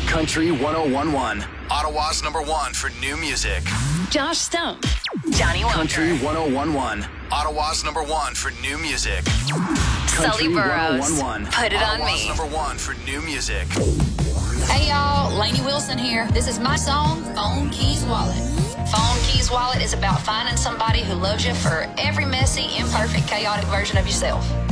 Country 1011. Ottawa's #1 for new music. Josh Stone. Johnny Walker. Country 1011. Ottawa's #1 for new music. Sully Burrows. 1011. Put it on Ottawa's me. #1 for new music. Hey y'all, Lainey Wilson here. This is my song, Phone Keys Wallet. Phone Keys Wallet is about finding somebody who loves you for every messy, imperfect, chaotic version of yourself.